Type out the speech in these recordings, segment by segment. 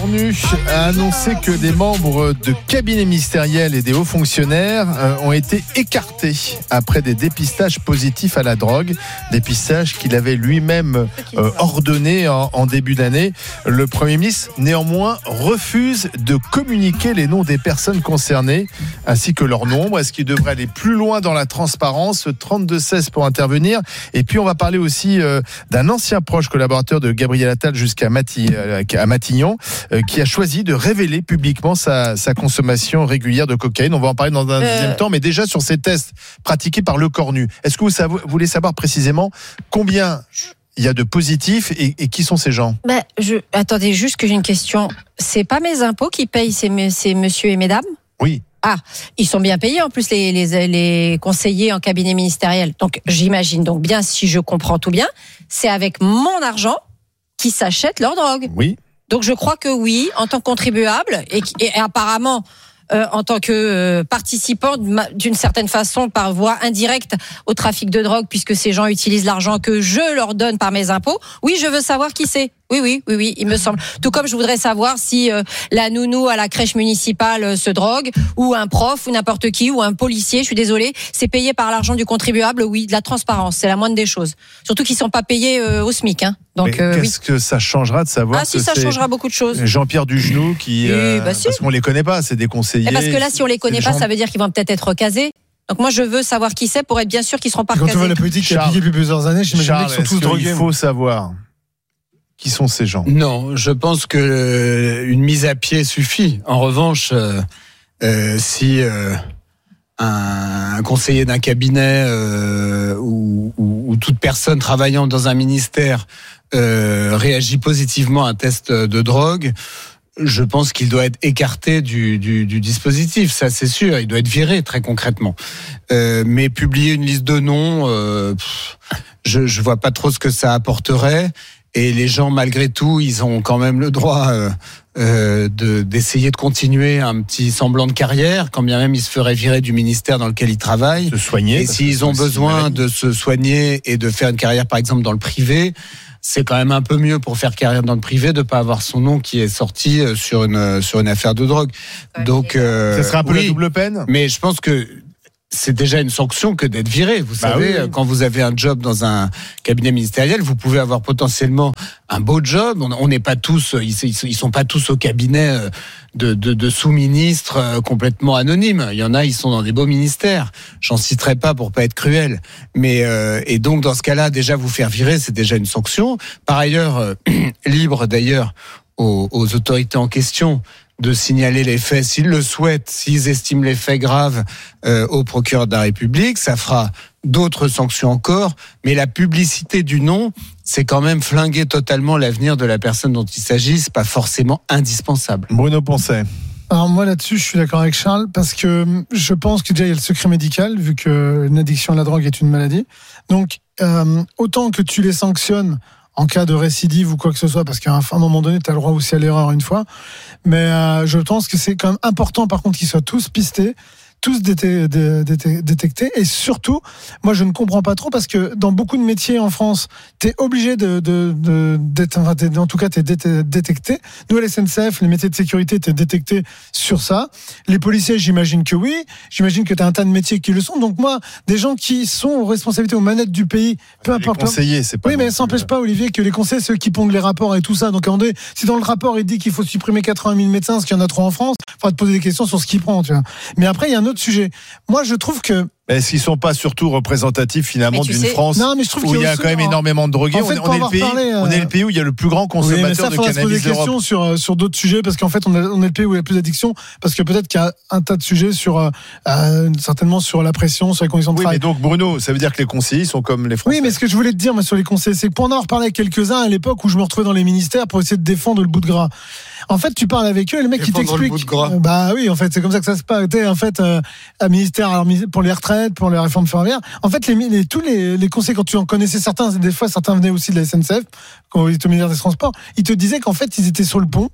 Cornu a annoncé que des membres de cabinets ministériels et des hauts fonctionnaires ont été écartés après des dépistages positifs à la drogue. Dépistages qu'il avait lui-même ordonné en début d'année. Le Premier ministre, néanmoins, refuse de communiquer les noms des personnes concernées ainsi que leur nombre. Est-ce qu'il devrait aller plus loin dans la transparence ? 32-16 pour intervenir. Et puis, on va parler aussi d'un ancien proche collaborateur de Gabriel Attal jusqu'à Matignon, qui a choisi de révéler publiquement sa consommation régulière de cocaïne. On va en parler dans un deuxième temps, mais déjà sur ces tests pratiqués par Le Cornu. Est-ce que vous voulez savoir précisément combien il y a de positifs et qui sont ces gens ? Attendez, juste que j'ai une question. C'est pas mes impôts qui payent ces messieurs et mesdames ? Oui. Ah, ils sont bien payés en plus les conseillers en cabinet ministériel. Donc j'imagine donc bien, si je comprends tout bien, c'est avec mon argent qu'ils s'achètent leur drogue. Oui. Donc je crois que oui, en tant que contribuable et apparemment en tant que participant d'une certaine façon par voie indirecte au trafic de drogue, puisque ces gens utilisent l'argent que je leur donne par mes impôts. Oui, je veux savoir qui c'est. Oui, il me semble. Tout comme je voudrais savoir si la nounou à la crèche municipale se drogue, ou un prof, ou n'importe qui, ou un policier, je suis désolée, c'est payé par l'argent du contribuable. Oui, de la transparence, c'est la moindre des choses. Surtout qu'ils sont pas payés au SMIC. Donc, qu'est-ce que ça changera de savoir que ça changera beaucoup de choses. Jean-Pierre Dugenoux qui, parce qu'on les connaît pas, c'est des conseillers. Et parce que là, si on les connaît pas, ça veut dire qu'ils vont peut-être être recasés. Donc moi, je veux savoir qui c'est pour être bien sûr qu'ils seront pas recasés. Quand tu vois la politique qui est appliquée depuis plusieurs années, j'imagine qu'ils sont tous drogués. Il faut savoir qui sont ces gens. Non, je pense que une mise à pied suffit. En revanche, si un conseiller d'un cabinet ou toute personne travaillant dans un ministère réagit positivement à un test de drogue, je pense qu'il doit être écarté du dispositif, ça c'est sûr, il doit être viré très concrètement. Mais publier une liste de noms, je vois pas trop ce que ça apporterait. Et les gens, malgré tout, ils ont quand même le droit d'essayer de continuer un petit semblant de carrière, quand bien même ils se feraient virer du ministère dans lequel ils travaillent. Se soigner. Et s'ils ont besoin de se soigner et de faire une carrière, par exemple, dans le privé, c'est quand même un peu mieux pour faire carrière dans le privé de pas avoir son nom qui est sorti sur une affaire de drogue. Donc, ça serait un peu la double peine. Mais je pense que c'est déjà une sanction que d'être viré. Vous savez, quand vous avez un job dans un cabinet ministériel, vous pouvez avoir potentiellement un beau job. On n'est pas tous, ils sont pas tous au cabinet de sous-ministres complètement anonymes. Il y en a, ils sont dans des beaux ministères. J'en citerai pas pour pas être cruel. Mais et donc dans ce cas-là, déjà vous faire virer, c'est déjà une sanction. Par ailleurs, libre d'ailleurs aux autorités en question de signaler les faits s'ils le souhaitent, s'ils estiment les faits graves au procureur de la République. Ça fera d'autres sanctions encore, mais la publicité du nom, c'est quand même flinguer totalement l'avenir de la personne dont il s'agit. C'est pas forcément indispensable. Bruno Poncet. Alors moi là-dessus, je suis d'accord avec Charles, parce que je pense que déjà il y a le secret médical, vu que une addiction à la drogue est une maladie. Donc autant que tu les sanctionnes en cas de récidive ou quoi que ce soit, parce qu'à un moment donné, tu as le droit aussi à l'erreur une fois. Mais je pense que c'est quand même important, par contre, qu'ils soient tous pistés, tous détectés. Et surtout, moi, je ne comprends pas trop, parce que dans beaucoup de métiers en France, t'es obligé d'être, en tout cas, t'es détecté. Nous, à la SNCF, les métiers de sécurité, t'es détecté sur ça. Les policiers, j'imagine que oui. J'imagine que t'as un tas de métiers qui le sont. Donc moi, des gens qui sont aux responsabilités, aux manettes du pays, peu importe. Les conseillers, c'est pas. Oui, mais ça n'empêche pas, Olivier, que les conseillers, ceux qui pondent les rapports et tout ça. Donc, si dans le rapport, il dit qu'il faut supprimer 80 000 médecins, parce qu'il y en a trop en France, il faudra te poser des questions sur ce qu'il prend, tu vois. Mais après, il y a un autre sujet. Moi, je trouve que est-ce qu'ils sont pas surtout représentatifs finalement d'une France où il y a quand même énormément de drogués? On est le pays où il y a le plus grand consommateur de cannabis d'Europe. Se poser des questions sur d'autres sujets, parce qu'en fait on est le pays où il y a le plus d'addiction, parce que peut-être qu'il y a un tas de sujets certainement sur la pression, sur les conditions de travail. Mais donc Bruno, ça veut dire que les conseillers sont comme les Français. Oui, mais ce que je voulais te dire sur les conseillers, c'est que pour en avoir parlé avec quelques-uns à l'époque où je me retrouvais dans les ministères pour essayer de défendre le bout de gras. En fait, tu parles avec eux, et le mec qui t'explique. Bah oui, en fait, c'est comme ça que ça se passe. En fait, à ministère pour les retraites, pour les réformes ferroviaires. En fait, tous les conseillers, quand tu en connaissais certains, des fois certains venaient aussi de la SNCF, quand ils étaient au ministère des Transports, ils te disaient qu'en fait, ils étaient sur le pont,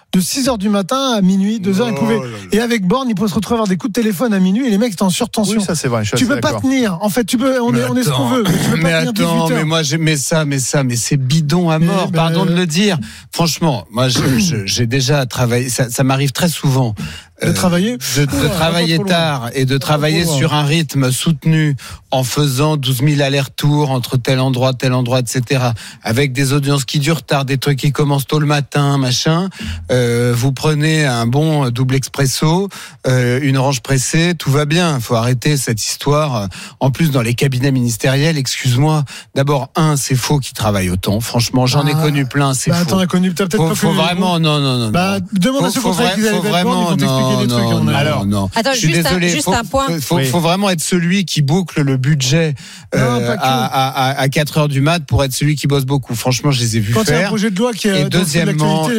de 6h du matin à minuit, 2h, et avec Borne, il peut se retrouver à avoir des coups de téléphone à minuit et les mecs étaient en surtension. Oui, ça c'est vrai. Tu peux pas tenir. En fait, on est ce qu'on veut. Mais tu peux pas tenir 18 heures. Mais moi, mais c'est bidon à mort. Pardon de le dire. Franchement, moi, j'ai déjà travaillé. Ça m'arrive très souvent. De travailler travailler tard et de travailler sur un rythme soutenu en faisant 12 000 allers-retours entre tel endroit, etc. Avec des audiences qui durent tard, des trucs qui commencent tôt le matin, machin. Vous prenez un bon double expresso, une orange pressée, tout va bien. Faut arrêter cette histoire. En plus, dans les cabinets ministériels, excuse-moi. D'abord, c'est faux qu'ils travaillent autant. Franchement, j'en ai connu plein, c'est faux. T'en as connu, t'as peut-être pas faut vraiment, non. Demande à ceux qu'on travaille qu'ils avaient vraiment, non. Attends, je suis désolé. Un point. Faut vraiment être celui qui boucle le budget à 4h du mat pour être celui qui bosse beaucoup. Franchement, je les ai vus faire. Quand il y a un projet de loi qui est deuxièmement,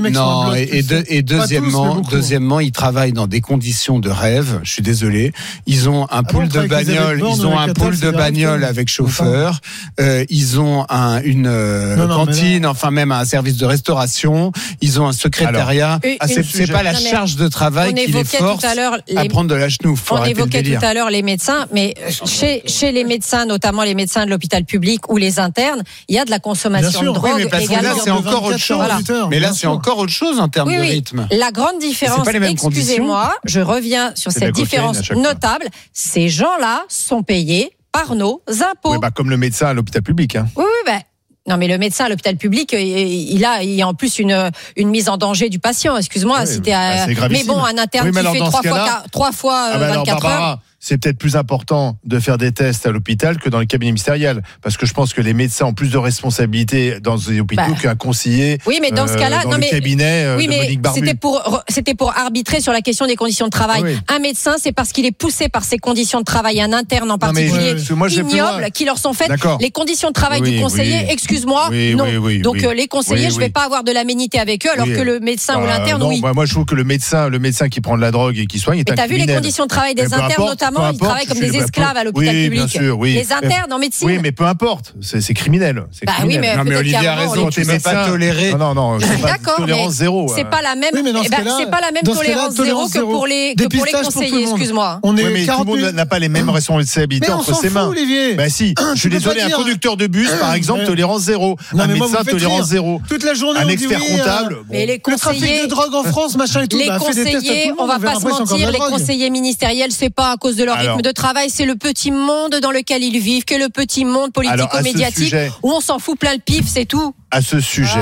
deuxièmement, ils travaillent dans des conditions de rêve. Je suis désolé. Ils ont un pool de bagnole, avec chauffeur. Ils ont une cantine, enfin même un service de restauration. Ils ont un secrétariat. C'est pas la charge de travail qui les force à prendre de la chenouf. On évoquait tout à l'heure les médecins, mais chez les médecins, notamment les médecins de l'hôpital public ou les internes, il y a de la consommation de drogue également. Là, c'est encore autre chose. Mais là, c'est encore autre chose en termes de rythme. La grande différence, excusez-moi, je reviens sur cette différence notable, ces gens-là sont payés par nos impôts. Oui, comme le médecin à l'hôpital public. Non, mais le médecin à l'hôpital public, il y a en plus une mise en danger du patient. Excuse-moi, c'est gravissime. Mais bon, un interne qui fait 3 fois 24 heures. C'est peut-être plus important de faire des tests à l'hôpital que dans les cabinets ministériels. Parce que je pense que les médecins ont plus de responsabilités dans les hôpitaux qu'un conseiller. Oui, mais dans ce cas-là, dans le cabinet de Monique Barbu. C'était pour arbitrer sur la question des conditions de travail. Oui. Un médecin, c'est parce qu'il est poussé par ses conditions de travail, un interne en particulier, ignoble, qui leur sont faites. Les conditions de travail du conseiller, excuse-moi, non. Donc les conseillers, je vais pas avoir de l'aménité avec eux, alors que le médecin ou l'interne, oui. Moi, je trouve que le médecin qui prend de la drogue et qui soigne est un criminel. T'as vu les conditions de travail des internes, notamment? Ils travaillent comme des esclaves à l'hôpital public. Bien sûr, les internes en médecine. Oui, mais peu importe, c'est criminel. Oui, mais Olivier a raison, tu ne peux pas tolérer. Non, d'accord, tolérance zéro. C'est pas la même. C'est pas la même tolérance zéro que pour les conseillers. Excuse-moi. Mais tout le monde n'a pas les mêmes responsabilités entre ses mains. Si, je suis désolé, un conducteur de bus, par exemple, tolérance zéro. Un médecin, tolérance zéro. Toute la journée, un expert comptable. Mais les conseillers, le trafic de drogue en France, machin et tout. Les conseillers, on va pas se mentir, les conseillers ministériels, c'est pas à cause de leur rythme de travail, c'est le petit monde dans lequel ils vivent, que le petit monde politico-médiatique où on s'en fout plein le pif, c'est tout. À ce sujet.